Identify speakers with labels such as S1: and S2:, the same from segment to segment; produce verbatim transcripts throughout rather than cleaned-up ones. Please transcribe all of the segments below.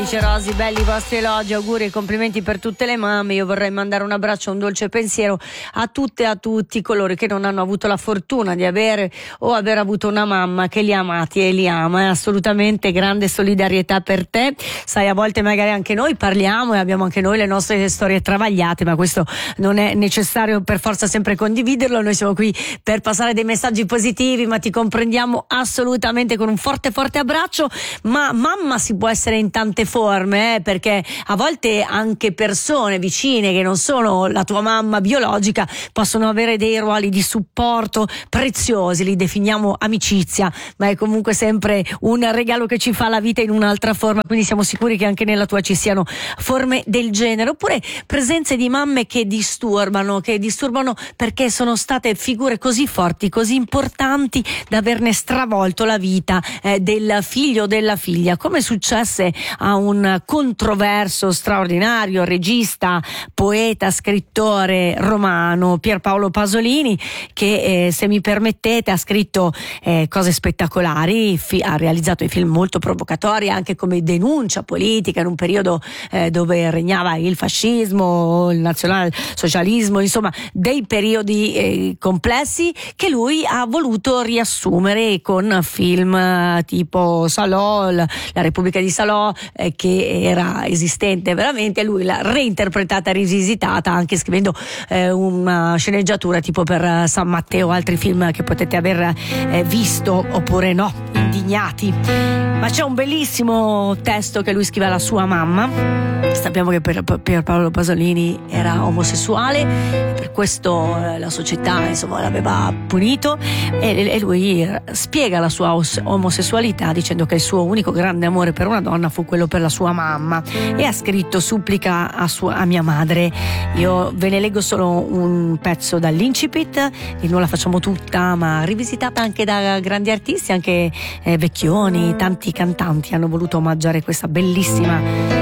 S1: Dice Rosy, belli i vostri elogi, auguri e complimenti per tutte le mamme. Io vorrei mandare un abbraccio, un dolce pensiero a tutte e a tutti coloro che non hanno avuto la fortuna di avere o aver avuto una mamma che li ha amati e li ama. È assolutamente grande solidarietà per te. Sai, a volte magari anche noi parliamo e abbiamo anche noi le nostre storie travagliate, ma questo non è necessario per forza sempre condividerlo. Noi siamo qui per passare dei messaggi positivi, ma ti comprendiamo assolutamente con un forte forte abbraccio. Ma mamma si può essere in tante forme, eh, perché a volte anche persone vicine che non sono la tua mamma biologica possono avere dei ruoli di supporto preziosi, li definiamo amicizia, ma è comunque sempre un regalo che ci fa la vita in un'altra forma, quindi siamo sicuri che anche nella tua ci siano forme del genere, oppure presenze di mamme che disturbano, che disturbano perché sono state figure così forti, così importanti da averne stravolto la vita eh, del figlio o della figlia, come successe a un controverso, straordinario regista, poeta, scrittore romano, Pierpaolo Pasolini, che eh, se mi permettete ha scritto eh, cose spettacolari, fi- ha realizzato i film molto provocatori anche come denuncia politica in un periodo eh, dove regnava il fascismo, il nazionalsocialismo, insomma dei periodi eh, complessi che lui ha voluto riassumere con film eh, tipo Salò, la Repubblica di Salò, eh, che era esistente veramente, lui l'ha reinterpretata, rivisitata, anche scrivendo eh, una sceneggiatura tipo per San Matteo, altri film che potete aver eh, visto oppure no, indignati. Ma c'è un bellissimo testo che lui scrive alla sua mamma. Sappiamo che per, per Paolo Pasolini era omosessuale, per questo eh, la società insomma l'aveva punito, e, e lui spiega la sua os- omosessualità dicendo che il suo unico grande amore per una donna fu quello per la sua mamma, e ha scritto supplica a, sua, a mia madre. Io ve ne leggo solo un pezzo dall'incipit, e non la facciamo tutta, ma rivisitata anche da grandi artisti, anche eh, Vecchioni, tanti cantanti hanno voluto omaggiare questa bellissima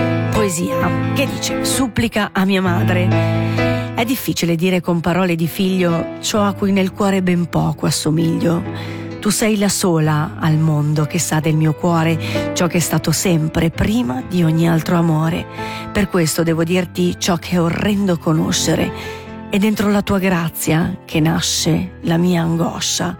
S1: poesia che dice: supplica a mia madre. È difficile dire con parole di figlio ciò a cui nel cuore ben poco assomiglio. Tu sei la sola al mondo che sa del mio cuore ciò che è stato sempre prima di ogni altro amore. Per questo devo dirti ciò che è orrendo conoscere. È dentro la tua grazia che nasce la mia angoscia.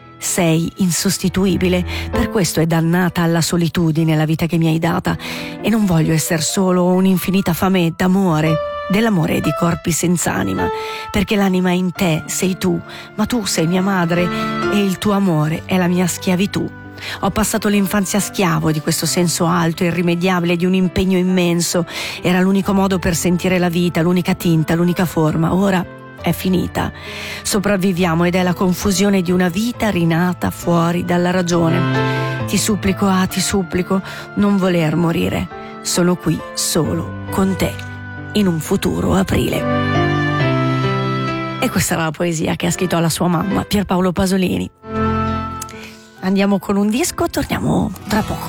S1: Sei insostituibile, per questo è dannata alla solitudine la vita che mi hai data, e non voglio essere solo un'infinita fame d'amore, dell'amore e di corpi senza anima, perché l'anima è in te, sei tu, ma tu sei mia madre e il tuo amore è la mia schiavitù. Ho passato l'infanzia schiavo di questo senso alto, irrimediabile, di un impegno immenso. Era l'unico modo per sentire la vita, l'unica tinta, l'unica forma. Ora è finita. Sopravviviamo ed è la confusione di una vita rinata fuori dalla ragione. Ti supplico, ah, ti supplico, non voler morire. Sono qui solo con te in un futuro aprile. E questa era la poesia che ha scritto alla sua mamma, Pierpaolo Pasolini. Andiamo con un disco, torniamo tra poco.